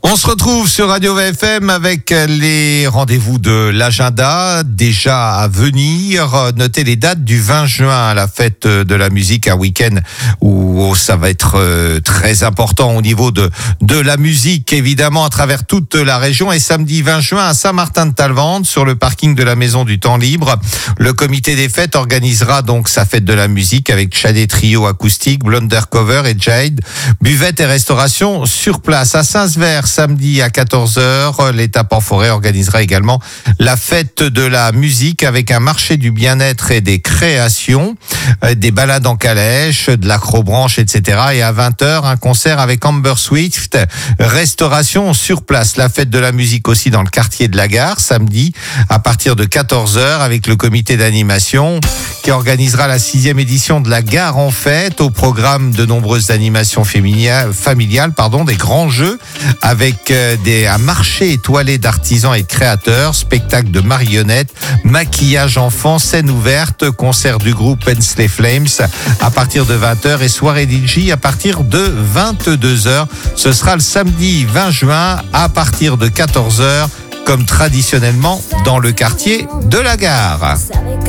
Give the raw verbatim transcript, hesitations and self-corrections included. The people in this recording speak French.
On se retrouve sur Radio V F M avec les rendez-vous de l'agenda déjà à venir. Notez les dates du vingt juin à la fête de la musique, un week-end où ça va être très important au niveau de, de la musique, évidemment, à travers toute la région. Et samedi vingt juin à Saint-Martin-de-Talvente, sur le parking de la Maison du Temps Libre, le comité des fêtes organisera donc sa fête de la musique avec Chadé Trio acoustique, Blundercover et Jade. Buvette et restauration sur place. À Saint-Sever, samedi à quatorze heures, l'Étape en forêt organisera également la fête de la musique avec un marché du bien-être et des créations, des balades en calèche, de l'acrobranche, et cetera. Et à vingt heures, un concert avec Amber Swift, restauration sur place. La fête de la musique aussi dans le quartier de la Gare, samedi à partir de quatorze heures avec le comité d'animation qui organisera la sixième édition de la Gare en fête, au programme de nombreuses animations familiales, familiales pardon, des grands jeux avec euh, des, un marché étoilé d'artisans et de créateurs, spectacle de marionnettes, maquillage enfant, scène ouverte, concert du groupe Hensley Flames à partir de vingt heures et soirée D J à partir de vingt-deux heures. Ce sera le samedi vingt juin à partir de quatorze heures, comme traditionnellement dans le quartier de la Gare.